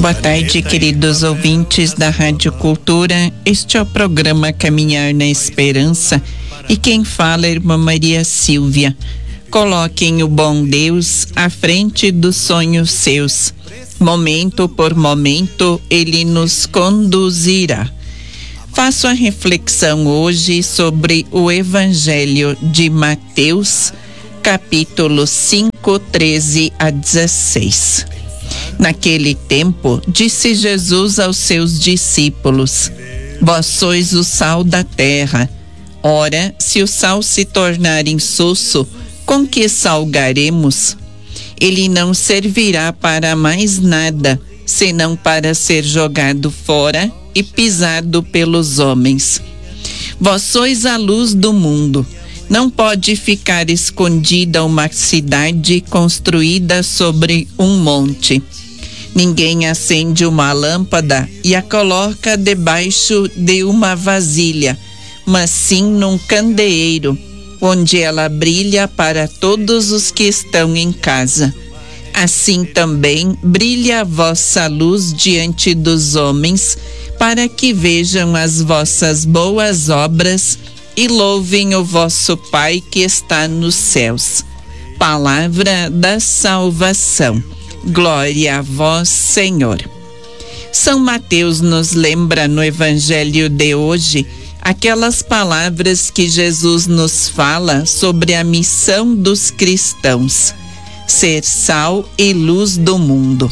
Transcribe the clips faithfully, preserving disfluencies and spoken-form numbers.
Boa tarde, queridos ouvintes da Rádio Cultura. Este é o programa Caminhar na Esperança e quem fala é a irmã Maria Silvia. Coloquem o bom Deus à frente dos sonhos seus. Momento por momento, Ele nos conduzirá. Faço a reflexão hoje sobre o Evangelho de Mateus, capítulo cinco, treze a dezesseis. Naquele tempo, disse Jesus aos seus discípulos: Vós sois o sal da terra. Ora, se o sal se tornar insosso, com que salgaremos? Ele não servirá para mais nada, senão para ser jogado fora e pisado pelos homens. Vós sois a luz do mundo. Não pode ficar escondida uma cidade construída sobre um monte. Ninguém acende uma lâmpada e a coloca debaixo de uma vasilha, mas sim num candeeiro, onde ela brilha para todos os que estão em casa. Assim também brilha a vossa luz diante dos homens, para que vejam as vossas boas obras e louvem o vosso Pai que está nos céus. Palavra da salvação. Glória a vós, Senhor. São Mateus nos lembra no Evangelho de hoje aquelas palavras que Jesus nos fala sobre a missão dos cristãos: ser sal e luz do mundo.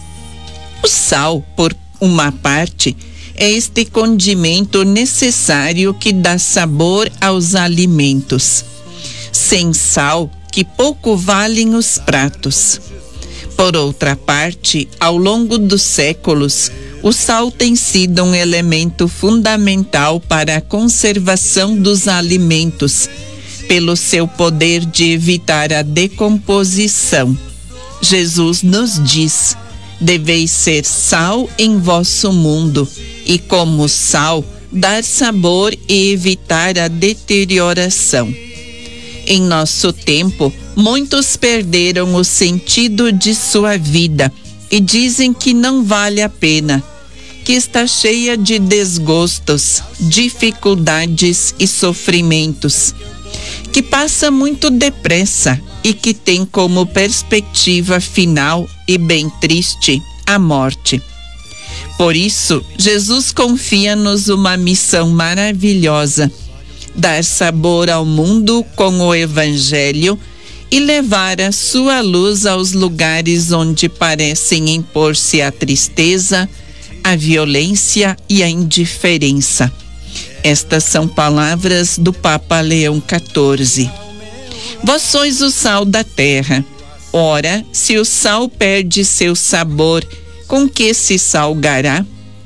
O sal, por uma parte, é este condimento necessário que dá sabor aos alimentos. Sem sal, que pouco valem os pratos. Por outra parte, ao longo dos séculos, o sal tem sido um elemento fundamental para a conservação dos alimentos, pelo seu poder de evitar a decomposição. Jesus nos diz: deveis ser sal em vosso mundo, e como sal, dar sabor e evitar a deterioração. Em nosso tempo, muitos perderam o sentido de sua vida e dizem que não vale a pena, que está cheia de desgostos, dificuldades e sofrimentos, que passa muito depressa e que tem como perspectiva final e bem triste a morte. Por isso, Jesus confia-nos uma missão maravilhosa: dar sabor ao mundo com o Evangelho e levar a sua luz aos lugares onde parecem impor-se a tristeza, a violência e a indiferença. Estas são palavras do Papa Leão quatorze. Vós sois o sal da terra. Ora, se o sal perde seu sabor, com que se salgará?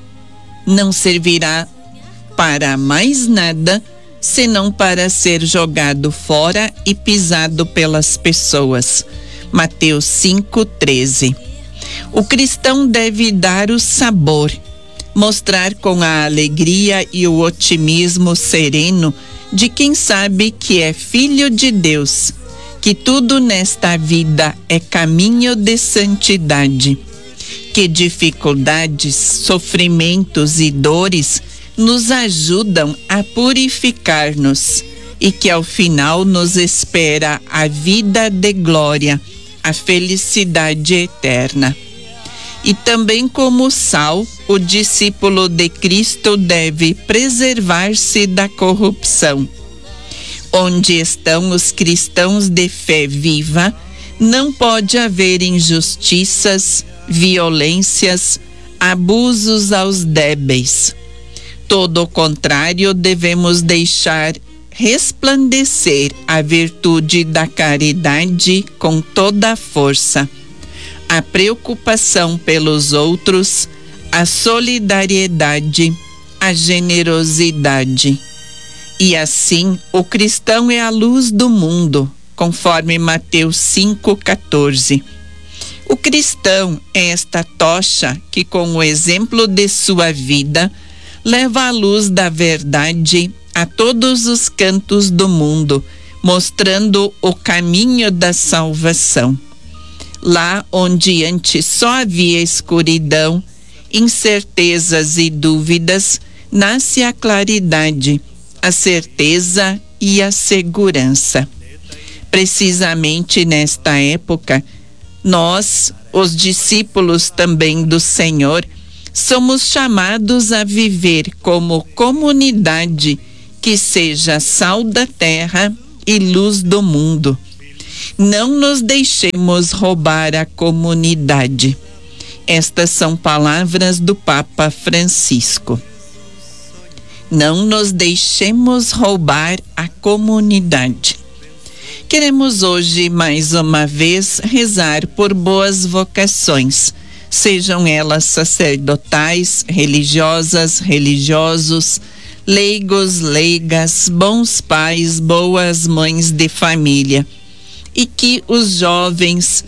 Não servirá para mais nada, senão para ser jogado fora e pisado pelas pessoas. Mateus cinco, treze. O cristão deve dar o sabor, mostrar com a alegria e o otimismo sereno de quem sabe que é filho de Deus, que tudo nesta vida é caminho de santidade, que dificuldades, sofrimentos e dores nos ajudam a purificar-nos e que ao final nos espera a vida de glória, a felicidade eterna. E também como sal, o discípulo de Cristo deve preservar-se da corrupção. Onde estão os cristãos de fé viva, não pode haver injustiças, violências, abusos aos débeis. Todo o contrário, devemos deixar resplandecer a virtude da caridade com toda a força, a preocupação pelos outros, a solidariedade, a generosidade. E assim, o cristão é a luz do mundo, conforme Mateus cinco, quatorze. O cristão é esta tocha que, com o exemplo de sua vida, leva a luz da verdade a todos os cantos do mundo, mostrando o caminho da salvação. Lá onde antes só havia escuridão, incertezas e dúvidas, nasce a claridade, a certeza e a segurança. Precisamente nesta época, nós, os discípulos também do Senhor, somos chamados a viver como comunidade que seja sal da terra e luz do mundo. Não nos deixemos roubar a comunidade. Estas são palavras do Papa Francisco. Não nos deixemos roubar a comunidade. Queremos hoje, mais uma vez, rezar por boas vocações, sejam elas sacerdotais, religiosas, religiosos, leigos, leigas, bons pais, boas mães de família. E que os jovens,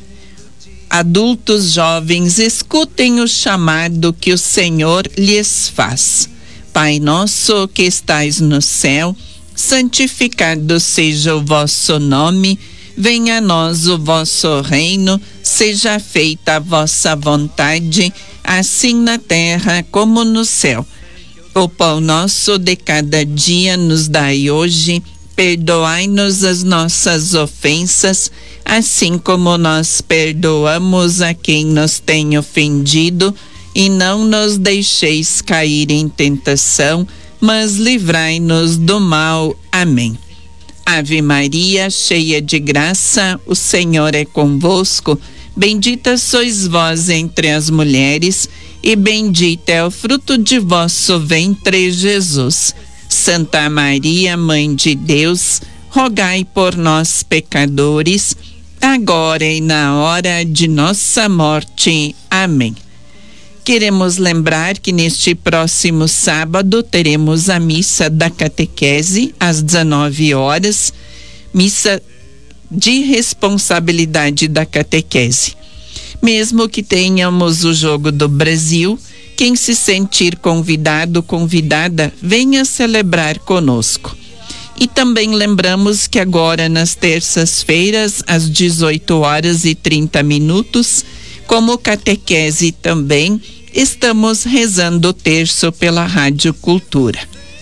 adultos jovens, escutem o chamado que o Senhor lhes faz. Pai nosso que estais no céu, santificado seja o vosso nome, venha a nós o vosso reino, seja feita a vossa vontade, assim na terra como no céu. O pão nosso de cada dia nos dai hoje, perdoai-nos as nossas ofensas, assim como nós perdoamos a quem nos tem ofendido, e não nos deixeis cair em tentação, mas livrai-nos do mal. Amém. Ave Maria, cheia de graça, o Senhor é convosco. Bendita sois vós entre as mulheres, e bendito é o fruto de vosso ventre, Jesus. Santa Maria, Mãe de Deus, rogai por nós, pecadores, agora e na hora de nossa morte. Amém. Queremos lembrar que neste próximo sábado teremos a missa da catequese às dezenove horas, missa de responsabilidade da catequese. Mesmo que tenhamos o Jogo do Brasil, quem se sentir convidado, convidada, venha celebrar conosco. E também lembramos que agora nas terças-feiras, às dezoito horas e trinta minutos, como catequese também, estamos rezando o terço pela Rádio Cultura.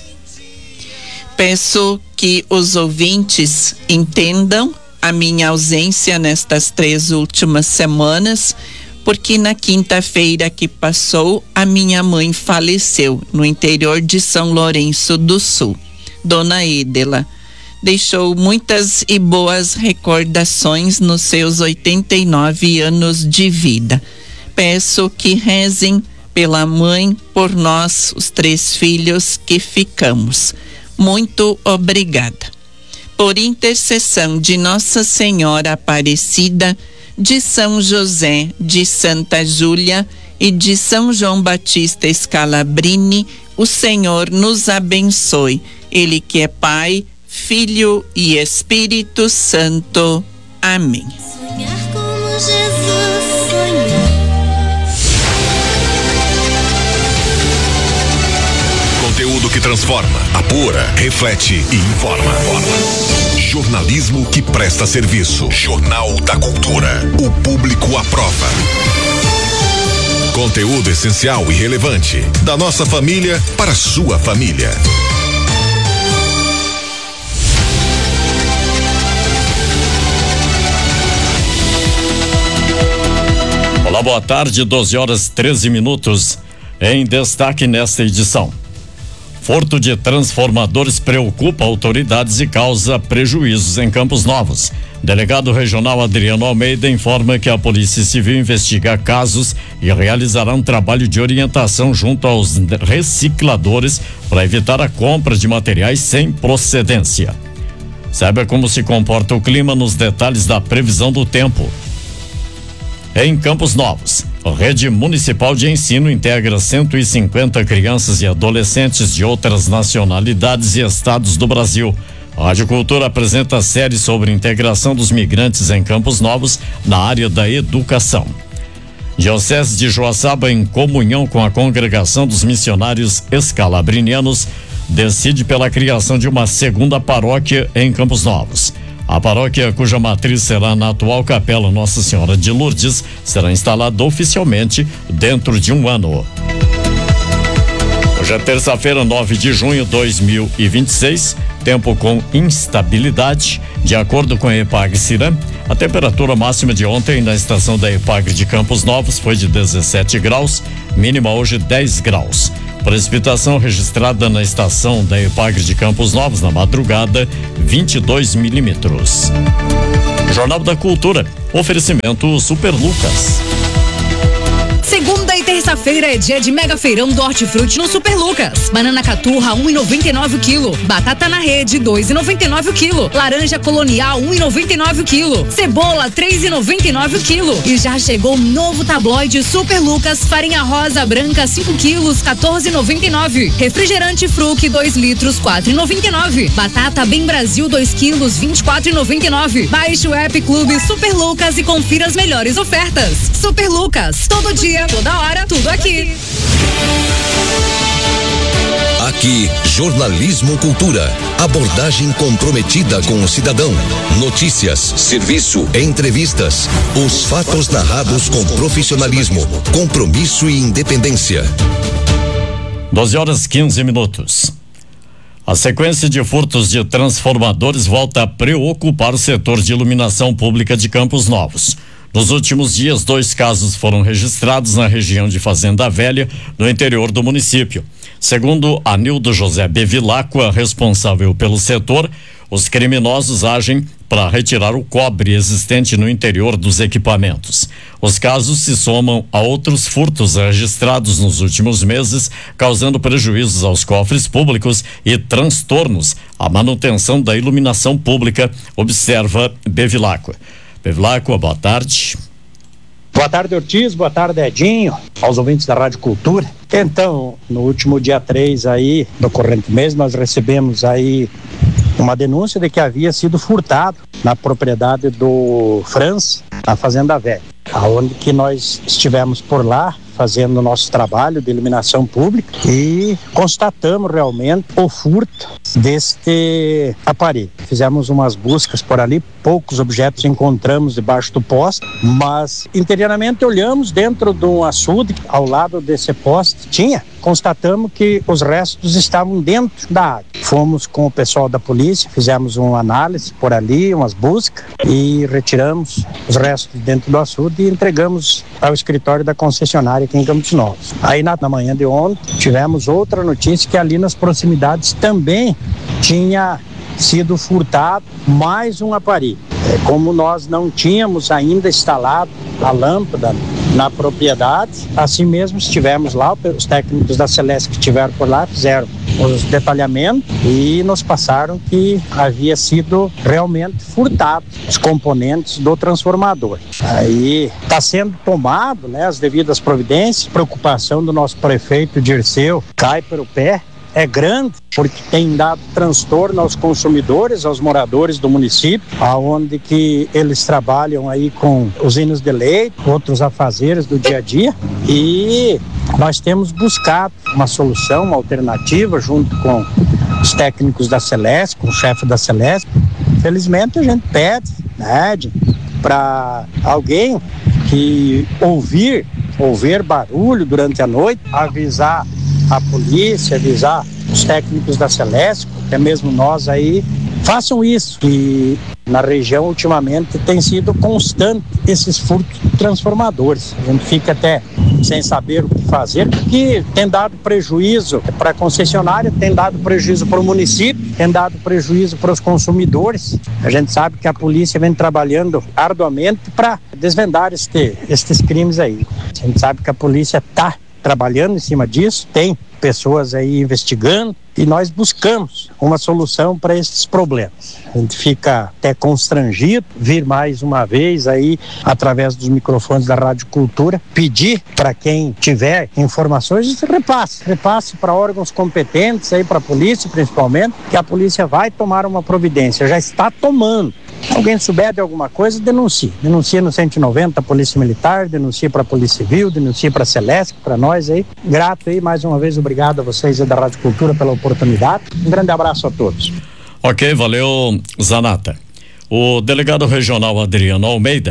Peço que os ouvintes entendam a minha ausência nestas três últimas semanas, porque na quinta-feira que passou, a minha mãe faleceu no interior de São Lourenço do Sul. Dona Edela deixou muitas e boas recordações nos seus oitenta e nove anos de vida. Peço que rezem pela mãe, por nós, os três filhos que ficamos. Muito obrigada. Por intercessão de Nossa Senhora Aparecida, de São José, de Santa Júlia e de São João Batista Scalabrini, o Senhor nos abençoe. Ele que é Pai, Filho e Espírito Santo. Amém. Sonhar como Jesus sonhou. Conteúdo que transforma, apura, reflete e informa. Jornalismo que presta serviço. Jornal da Cultura. O público aprova. Conteúdo essencial e relevante. Da nossa família para a sua família. Olá, boa tarde, doze horas treze minutos. Em destaque nesta edição. Furto de transformadores preocupa autoridades e causa prejuízos em Campos Novos. Delegado Regional Adriano Almeida informa que a Polícia Civil investiga casos e realizará um trabalho de orientação junto aos recicladores para evitar a compra de materiais sem procedência. Saiba como se comporta o clima nos detalhes da previsão do tempo. Em Campos Novos, a Rede Municipal de Ensino integra cento e cinquenta crianças e adolescentes de outras nacionalidades e estados do Brasil. A Rádio Cultura apresenta a série sobre integração dos migrantes em Campos Novos na área da educação. Diocese de Joaçaba, em comunhão com a Congregação dos Missionários Escalabrinianos, decide pela criação de uma segunda paróquia em Campos Novos. A paróquia, cuja matriz será na atual Capela Nossa Senhora de Lourdes, será instalada oficialmente dentro de um ano. Hoje é terça-feira, nove de junho de dois mil e vinte e seis, tempo com instabilidade. De acordo com a EPAGRE-Ciram, a temperatura máxima de ontem na estação da EPAGRE de Campos Novos foi de dezessete graus, mínima hoje dez graus. Precipitação registrada na estação da EPAGRE de Campos Novos na madrugada, vinte e dois milímetros. Jornal da Cultura, oferecimento Super Lucas. Segunda e terça-feira é dia de mega feirão do Hortifruti no Super Lucas. Banana caturra um e noventa e nove o quilo. Batata na rede dois e noventa e nove o quilo. Laranja colonial um e noventa e nove o quilo. Cebola três e noventa e nove o quilo. E já chegou o novo tabloide Super Lucas farinha rosa branca cinco quilos quatorze e noventa e nove. Refrigerante Fruc dois litros quatro e noventa e nove. Batata Bem Brasil dois quilos vinte e quatro e noventa e nove. Baixe o app Clube Super Lucas e confira as melhores ofertas. Super Lucas, todo dia, toda hora, tudo aqui. Aqui, jornalismo cultura. Abordagem comprometida com o cidadão. Notícias, serviço, entrevistas. Os fatos narrados com profissionalismo, compromisso e independência. doze horas quinze minutos. A sequência de furtos de transformadores volta a preocupar o setor de iluminação pública de Campos Novos. Nos últimos dias, dois casos foram registrados na região de Fazenda Velha, no interior do município. Segundo Anildo José Bevilacqua, responsável pelo setor, os criminosos agem para retirar o cobre existente no interior dos equipamentos. Os casos se somam a outros furtos registrados nos últimos meses, causando prejuízos aos cofres públicos e transtornos à manutenção da iluminação pública, observa Bevilacqua. Bevilacqua, boa tarde. Boa tarde, Ortiz, boa tarde, Edinho, aos ouvintes da Rádio Cultura. Então, no último dia três aí, do corrente mês, nós recebemos aí uma denúncia de que havia sido furtado na propriedade do Franz, na Fazenda Velha, aonde que nós estivemos por lá fazendo o nosso trabalho de iluminação pública e constatamos realmente o furto deste aparelho. Fizemos umas buscas por ali, poucos objetos encontramos debaixo do poste, mas interiormente olhamos dentro de um açude, ao lado desse poste, tinha, constatamos que os restos estavam dentro da água. Fomos com o pessoal da polícia, fizemos uma análise por ali, umas buscas e retiramos os restos dentro do açude e entregamos ao escritório da concessionária aqui em Campos Novos. Aí na, na manhã de ontem tivemos outra notícia que ali nas proximidades também tinha sido furtado mais um aparelho. É, como nós não tínhamos ainda instalado a lâmpada na propriedade, assim mesmo estivemos lá, os técnicos da Celesc que estiveram por lá fizeram os detalhamentos e nos passaram que havia sido realmente furtado os componentes do transformador. Aí está sendo tomado, né, as devidas providências. Preocupação do nosso prefeito Dirceu cai pelo pé, é grande, porque tem dado transtorno aos consumidores, aos moradores do município, aonde que eles trabalham aí com usinas de leite, outros afazeres do dia a dia, e nós temos buscado uma solução, uma alternativa junto com os técnicos da Celesc, com o chefe da Celesc. Felizmente a gente pede, né, para alguém que ouvir, ouvir barulho durante a noite, avisar a polícia, avisar os técnicos da Celesc, até mesmo nós aí, façam isso. E na região ultimamente tem sido constante esses furtos transformadores. A gente fica até sem saber o que fazer, porque tem dado prejuízo para a concessionária, tem dado prejuízo para o município, tem dado prejuízo para os consumidores. A gente sabe que a polícia vem trabalhando arduamente para desvendar este, estes crimes aí. A gente sabe que a polícia está trabalhando em cima disso, tem pessoas aí investigando e nós buscamos uma solução para esses problemas. A gente fica até constrangido vir mais uma vez aí através dos microfones da Rádio Cultura, pedir para quem tiver informações, repasse, repasse para órgãos competentes aí, para a polícia principalmente, que a polícia vai tomar uma providência, já está tomando. Alguém souber de alguma coisa, denuncie. Denuncie no cento e noventa, Polícia Militar, denuncie para a Polícia Civil, denuncie para a Celesc, para nós aí. Grato aí, mais uma vez, obrigado a vocês aí da Rádio Cultura pela oportunidade. Um grande abraço a todos. Ok, valeu, Zanata. O delegado regional Adriano Almeida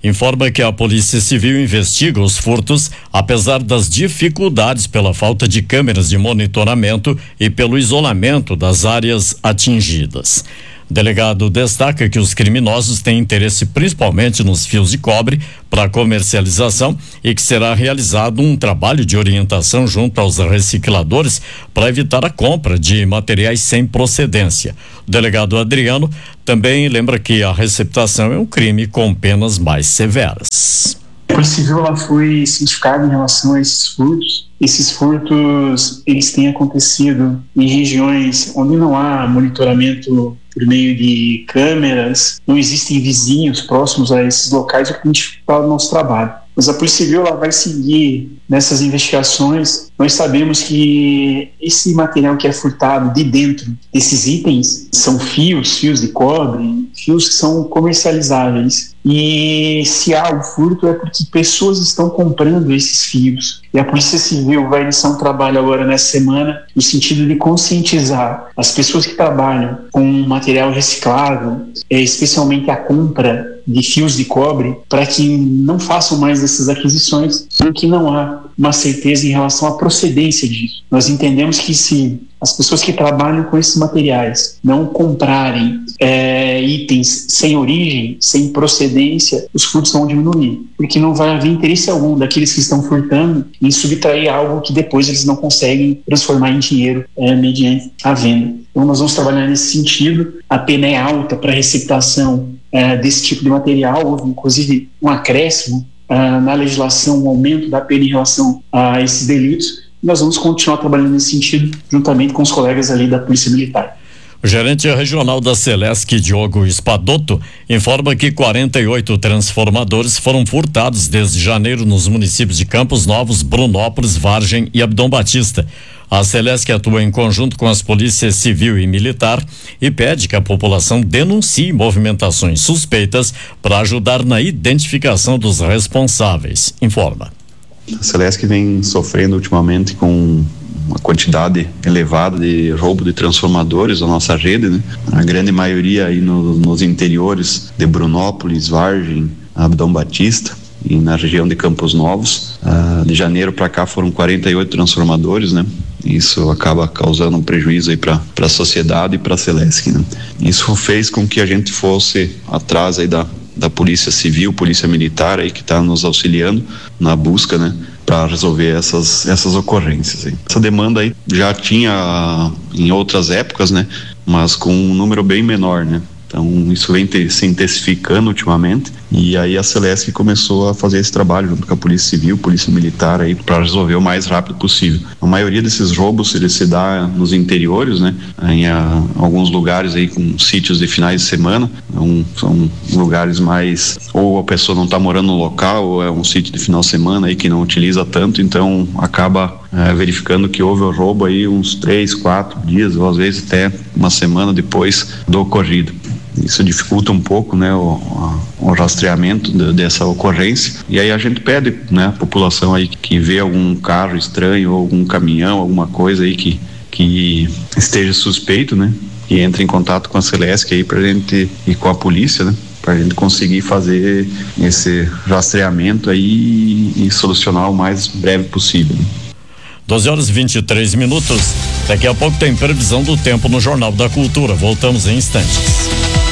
informa que a Polícia Civil investiga os furtos, apesar das dificuldades pela falta de câmeras de monitoramento e pelo isolamento das áreas atingidas. O delegado destaca que os criminosos têm interesse principalmente nos fios de cobre para comercialização e que será realizado um trabalho de orientação junto aos recicladores para evitar a compra de materiais sem procedência. O delegado Adriano também lembra que a receptação é um crime com penas mais severas. A Polícia Civil ela foi cientificada em relação a esses furtos. Esses furtos eles têm acontecido em regiões onde não há monitoramento por meio de câmeras, não existem vizinhos próximos a esses locais, o que dificulta o nosso trabalho. Mas a Polícia Civil ela vai seguir nessas investigações. Nós sabemos que esse material que é furtado de dentro desses itens são fios, fios de cobre, fios que são comercializáveis. E se há um furto é porque pessoas estão comprando esses fios. E a Polícia Civil vai iniciar um trabalho agora nessa semana no sentido de conscientizar as pessoas que trabalham com material reciclável, especialmente a compra de fios de cobre, para que não façam mais essas aquisições, porque não há uma certeza em relação à procedência disso. Nós entendemos que se as pessoas que trabalham com esses materiais não comprarem é, itens sem origem, sem procedência, os furtos vão diminuir, porque não vai haver interesse algum daqueles que estão furtando em subtrair algo que depois eles não conseguem transformar em dinheiro é, mediante a venda. Então nós vamos trabalhar nesse sentido. A pena é alta para a receptação é, desse tipo de material, houve inclusive um acréscimo é, na legislação, um aumento da pena em relação a esses delitos. Nós vamos continuar trabalhando nesse sentido, juntamente com os colegas ali da Polícia Militar. O gerente regional da Celesc, Diogo Espadoto, informa que quarenta e oito transformadores foram furtados desde janeiro nos municípios de Campos Novos, Brunópolis, Vargem e Abdom Batista. A Celesc atua em conjunto com as polícias civil e militar e pede que a população denuncie movimentações suspeitas para ajudar na identificação dos responsáveis, informa. A Celesc vem sofrendo ultimamente com uma quantidade elevada de roubo de transformadores da nossa rede, né? A grande maioria aí no, nos interiores de Brunópolis, Vargem, Abdom Batista e na região de Campos Novos. Ah, de janeiro para cá foram quarenta e oito transformadores, né? Isso acaba causando um prejuízo aí para a sociedade e para a Celesc, né? Isso fez com que a gente fosse atrás aí da da Polícia Civil, Polícia Militar aí que está nos auxiliando na busca, né, para resolver essas essas ocorrências aí. Essa demanda aí já tinha em outras épocas, né, mas com um número bem menor, né. Então isso vem te, se intensificando ultimamente e aí a Celesc começou a fazer esse trabalho junto com a Polícia Civil, Polícia Militar aí para resolver o mais rápido possível. A maioria desses roubos ele se dá nos interiores, né? Em a, alguns lugares aí com sítios de finais de semana, um, são lugares mais ou a pessoa não está morando no local ou é um sítio de final de semana aí que não utiliza tanto, então acaba é, verificando que houve o roubo aí uns três, quatro dias ou às vezes até uma semana depois do ocorrido. Isso dificulta um pouco, né, o, o rastreamento de, dessa ocorrência. E aí a gente pede, né, a população aí que vê algum carro estranho ou algum caminhão, alguma coisa aí que, que esteja suspeito, né, que entre em contato com a Celesc aí pra gente e com a polícia, né, pra gente conseguir fazer esse rastreamento aí e, e solucionar o mais breve possível. doze horas e vinte e três minutos. Daqui a pouco tem previsão do tempo no Jornal da Cultura. Voltamos em instantes.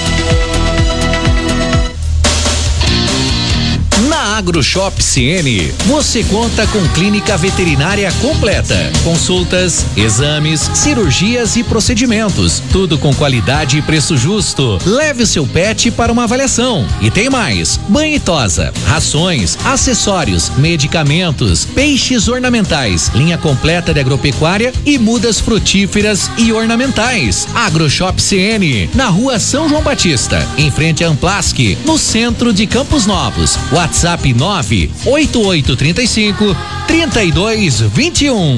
Na AgroShop C N, você conta com clínica veterinária completa, consultas, exames, cirurgias e procedimentos, tudo com qualidade e preço justo. Leve o seu pet para uma avaliação. E tem mais: banho e tosa, rações, acessórios, medicamentos, peixes ornamentais, linha completa de agropecuária e mudas frutíferas e ornamentais. AgroShop C N, na rua São João Batista, em frente a Amplask, no centro de Campos Novos. WhatsApp nove oito oito três cinco, três dois dois um.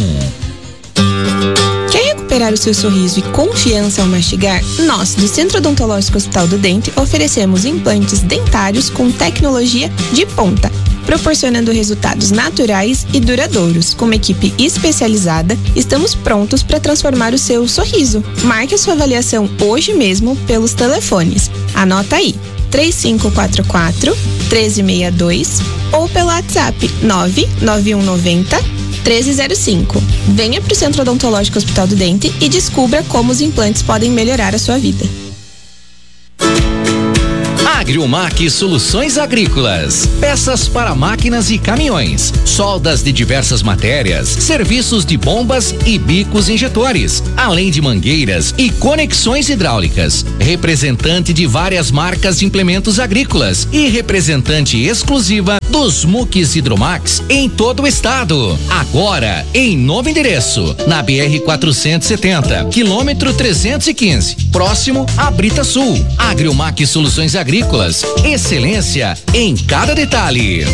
Quer recuperar o seu sorriso e confiança ao mastigar? Nós, do Centro Odontológico Hospital do Dente, oferecemos implantes dentários com tecnologia de ponta, proporcionando resultados naturais e duradouros. Com uma equipe especializada, estamos prontos para transformar o seu sorriso. Marque a sua avaliação hoje mesmo pelos telefones. Anota aí: três cinco quatro quatro, um três seis dois ou pelo WhatsApp nove nove um nove zero, um três zero cinco. Venha para o Centro Odontológico Hospital do Dente e descubra como os implantes podem melhorar a sua vida. Agriomac Soluções Agrícolas, peças para máquinas e caminhões, soldas de diversas matérias, serviços de bombas e bicos injetores, além de mangueiras e conexões hidráulicas. Representante de várias marcas de implementos agrícolas e representante exclusiva dos M U Cs Hidromax em todo o estado. Agora, em novo endereço, na B R quatrocentos e setenta, quilômetro trezentos e quinze, próximo a Brita Sul. Agriomac Soluções Agrícolas, excelência em cada detalhe.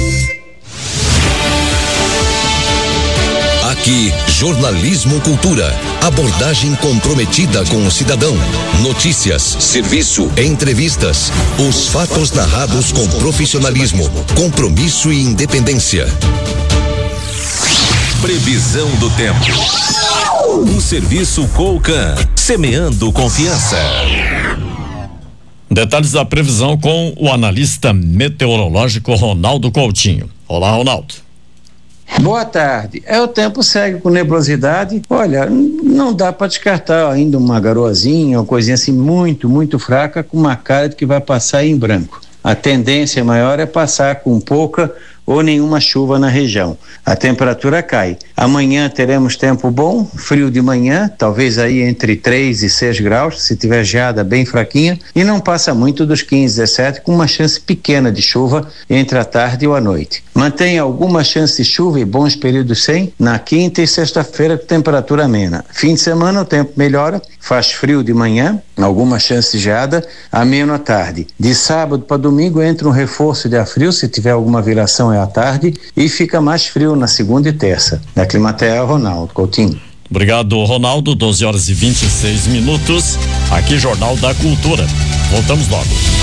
Aqui, Jornalismo Cultura. Abordagem comprometida com o cidadão. Notícias, serviço, entrevistas. Os fatos narrados com profissionalismo, compromisso e independência. Previsão do tempo. Um serviço Colcan, semeando confiança. Detalhes da previsão com o analista meteorológico Ronaldo Coutinho. Olá, Ronaldo. Boa tarde. É, o tempo segue com nebulosidade. Olha, não dá para descartar ainda uma garoazinha, uma coisinha assim muito, muito fraca, com uma cara de que vai passar em branco. A tendência maior é passar com pouca ou nenhuma chuva na região. A temperatura cai. Amanhã teremos tempo bom, frio de manhã, talvez aí entre três e seis graus, se tiver geada bem fraquinha, e não passa muito dos quinze, dezessete, com uma chance pequena de chuva entre a tarde e a noite. Mantém alguma chance de chuva e bons períodos sem na quinta e sexta-feira com temperatura amena. Fim de semana o tempo melhora, faz frio de manhã, alguma chance de geada, ameno à tarde. De sábado para domingo entra um reforço de ar frio, se tiver alguma viração é à tarde, e fica mais frio na segunda e terça. Da Climatea, Ronaldo Coutinho. Obrigado, Ronaldo. doze horas e vinte e seis minutos. Aqui, Jornal da Cultura. Voltamos logo.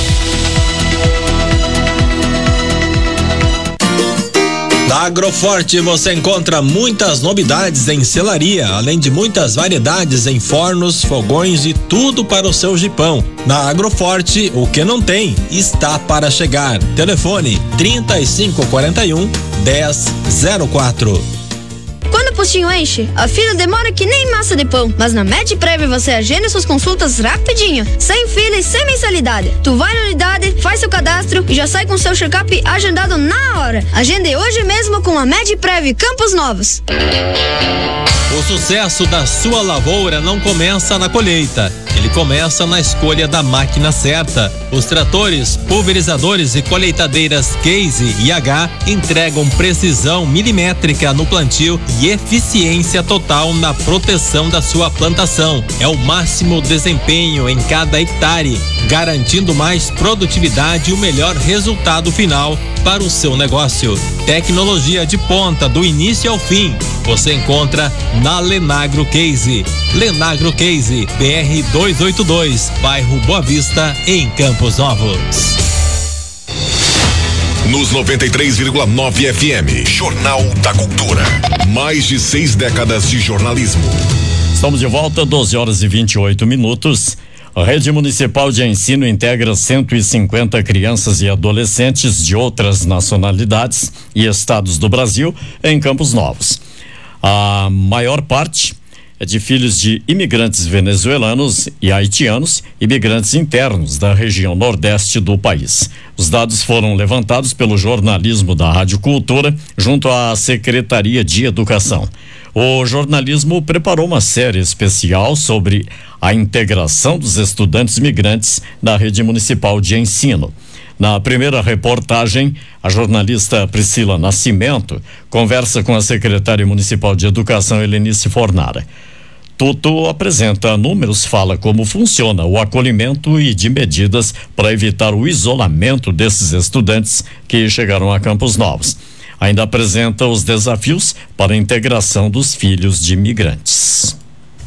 Na Agroforte você encontra muitas novidades em selaria, além de muitas variedades em fornos, fogões e tudo para o seu jipão. Na Agroforte, o que não tem está para chegar. Telefone trinta e cinco quarenta e um, dez zero quatro. Quando o postinho enche, a fila demora que nem massa de pão. Mas na MedPrev você agenda suas consultas rapidinho, sem fila e sem mensalidade. Tu vai na unidade, faz seu cadastro e já sai com seu check-up agendado na hora. Agende hoje mesmo com a MedPrev Campos Novos. O sucesso da sua lavoura não começa na colheita, ele começa na escolha da máquina certa. Os tratores, pulverizadores e colheitadeiras Case e H entregam precisão milimétrica no plantio e eficiência total na proteção da sua plantação. É o máximo desempenho em cada hectare, garantindo mais produtividade e o melhor resultado final para o seu negócio. Tecnologia de ponta do início ao fim você encontra na Lenagro Case. Lenagro Case, B R duzentos e oitenta e dois, bairro Boa Vista, em Campos Novos. Nos noventa e três vírgula nove F M, Jornal da Cultura. Mais de seis décadas de jornalismo. Estamos de volta, doze horas e vinte e oito minutos. A Rede Municipal de Ensino integra cento e cinquenta crianças e adolescentes de outras nacionalidades e estados do Brasil em Campos Novos. A maior parte é de filhos de imigrantes venezuelanos e haitianos, imigrantes internos da região nordeste do país. Os dados foram levantados pelo jornalismo da Rádio Cultura junto à Secretaria de Educação. O jornalismo preparou uma série especial sobre a integração dos estudantes migrantes na rede municipal de ensino. Na primeira reportagem, a jornalista Priscila Nascimento conversa com a secretária municipal de Educação, Helenice Fornara. Tuto apresenta números, fala como funciona o acolhimento e de medidas para evitar o isolamento desses estudantes que chegaram a Campos Novos. Ainda apresenta os desafios para a integração dos filhos de imigrantes.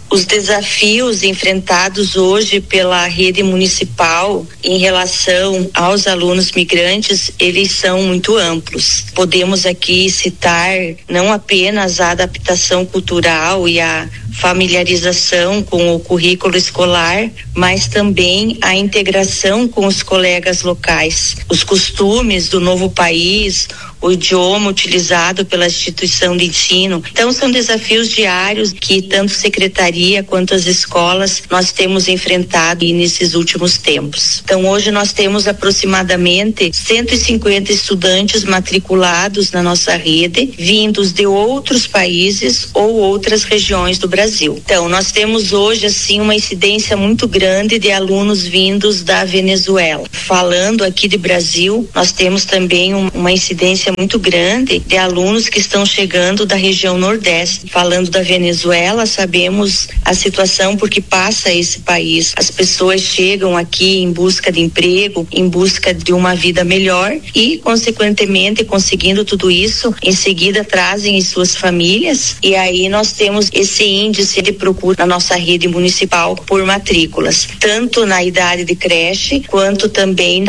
Os desafios enfrentados hoje pela rede municipal em relação aos alunos migrantes, eles são muito amplos. Podemos aqui citar não apenas a adaptação cultural e a familiarização com o currículo escolar, mas também a integração com os colegas locais, os costumes do novo país, o idioma utilizado pela instituição de ensino. Então, são desafios diários que tanto secretaria quanto as escolas nós temos enfrentado nesses últimos tempos. Então, hoje nós temos aproximadamente cento e cinquenta estudantes matriculados na nossa rede, vindos de outros países ou outras regiões do Brasil. Então, nós temos hoje, assim, uma incidência muito grande de alunos vindos da Venezuela. Falando aqui de Brasil, nós temos também um, uma incidência muito grande de alunos que estão chegando da região Nordeste. Falando da Venezuela, sabemos a situação porque passa esse país. As pessoas chegam aqui em busca de emprego, em busca de uma vida melhor e, consequentemente, conseguindo tudo isso, em seguida trazem as suas famílias e aí nós temos esse índice de procura na nossa rede municipal por matrículas, tanto na idade de creche quanto também na